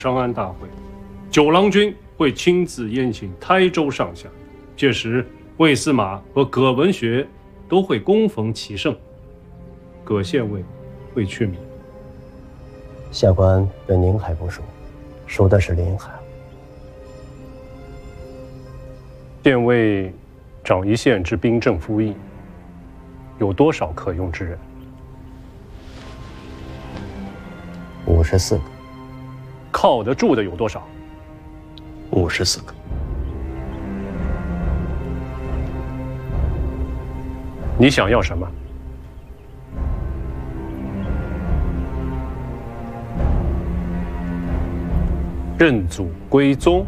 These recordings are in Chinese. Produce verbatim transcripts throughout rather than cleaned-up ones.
商安大会，九郎君会亲自宴请台州上下，届时魏司马和葛文学都会恭逢其盛，葛县尉会去闽。 下官对宁海不熟，熟的是临海。 县尉掌一县之兵政夫役，有多少可用之人？ 五十四个。 靠得住的有多少？ 五十四个。 你想要什么？认祖归宗。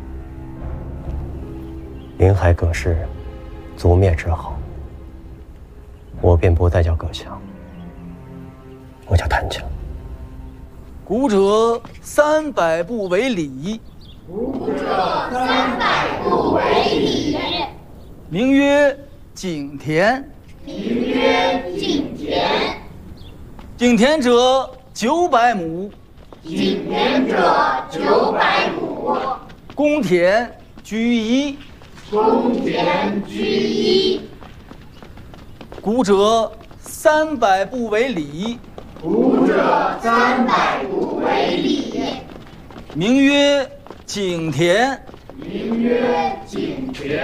临海葛氏族灭之后，我便不再叫葛强，我叫谭强。 古者三百步为里， 古者三百步为里， 名曰井田。 名曰井田。 井田者九百亩。 井田者九百亩。 公田居一。 公田居一。 古者三百步为里。 古者三百步为里， 名曰井田。 名曰井田。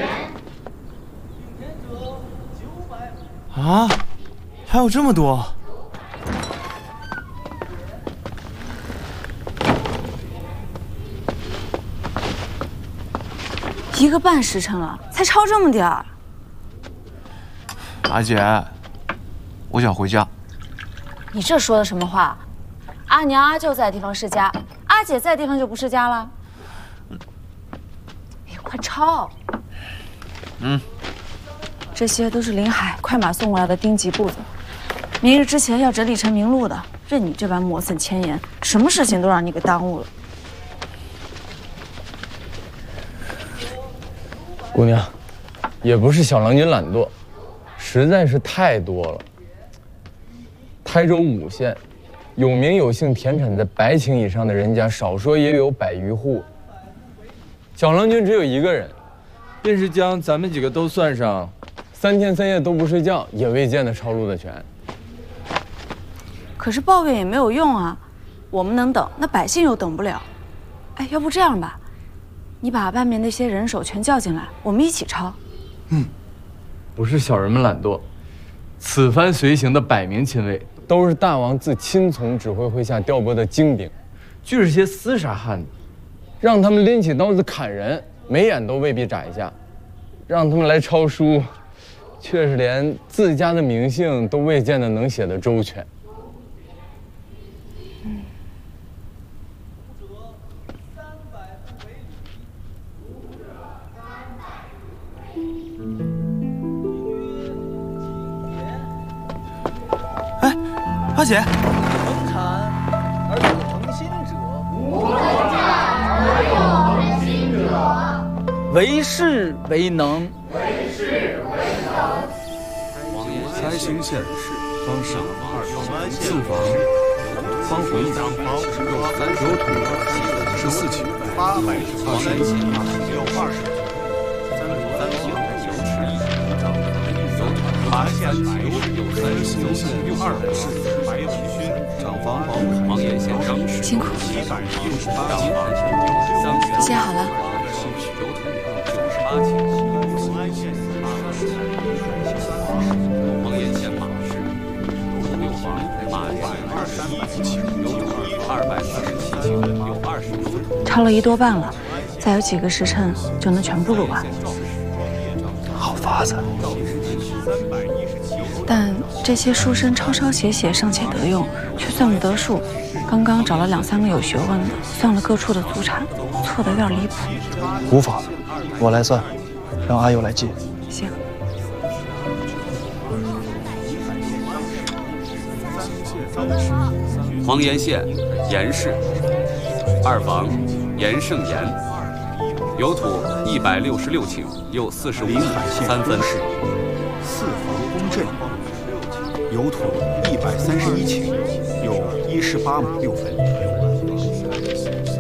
啊，还有这么多！ 一个半时辰了，才抄这么点儿。 阿姐，我想回家。 你这说的什么话？阿娘阿舅在的地方是家，阿姐在的地方就不是家了。哎呀，快抄！ 嗯， 这些都是临海快马送过来的丁级步子，明日之前要整理成名录的。任你这般磨蹭千言，什么事情都让你给耽误了。 姑娘，也不是小郎君懒惰，实在是太多了。台州五县，有名有姓田产在百顷以上的人家，少说也有百余户。小郎君只有一个人，便是将咱们几个都算上，三天三夜都不睡觉，也未见得抄录的全。 可是抱怨也没有用啊，我们能等，那百姓又等不了。哎，要不这样吧，你把外面那些人手全叫进来，我们一起抄。 嗯，不是小人们懒惰，此番随行的百名亲卫，都是大王自亲从指挥麾下调拨的精兵，俱是些厮杀汉子，让他们拎起刀子砍人，眉眼都未必眨一下；让他们来抄书，却是连自家的名姓都未见得能写得周全。 嗯。 哎，阿姐， 能产而有恒心者， 无能产而有恒心者， 为士为能， 为士为能。 三星县方上二房四房，方回长房有土十四顷，八百二十一有二十三行有十一八县有有三行县有二百市白文勋长房保姆王延县张氏辛苦七百一十八长房写好了。 有土九十八顷，永安县王延县马氏有房马百二十一顷，有土二百四十七顷，有二十多。 抄了一多半了，再有几个时辰就能全部录完。 好法子。 但这些书生抄抄写写尚且得用，却算不得数。刚刚找了两三个有学问的，算了各处的祖产，错得有点离谱。 无法子，我来算，让阿佑来记。 行。 黄岩县严氏，二房严胜严，有土一百六十六顷，又四十五临海县三分。 四房公镇，有土一百三十一顷，有一十八亩六分。